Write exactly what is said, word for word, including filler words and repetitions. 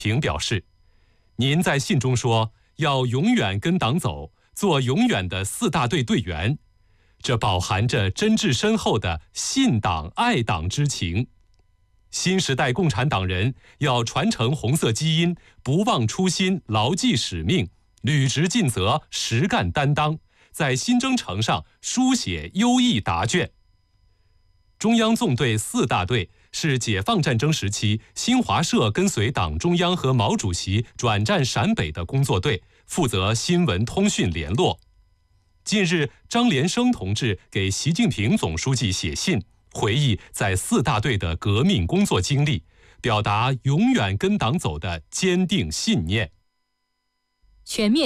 平表示，您在信中说要永远跟党走，做永远的四大队队员，这饱含着真挚深厚的信党爱党之情。新时代共产党人要传承红色基因，不忘初心，牢记使命，履职尽责，实干担当，在新征程上书写优异答卷。中央纵队四大队是解放战争时期新华社跟随党中央和毛主席转战陕北的工作队，负责新闻通讯联络。近日，张连生同志给习近平总书记写信，回忆在四大队的革命工作经历，表达永远跟党走的坚定信念。 全面